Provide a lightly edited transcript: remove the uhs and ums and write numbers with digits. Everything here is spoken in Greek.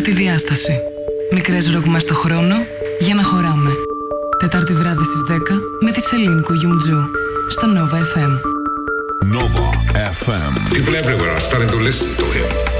Τέταρτη διάσταση. Μικρές ροκμές στο χρόνο για να χωράμε. Τετάρτη βράδυ στις 10 με τη Σελήνη Κουγιουμτζού στο Nova FM. Nova FM. People everywhere are starting to listen to him.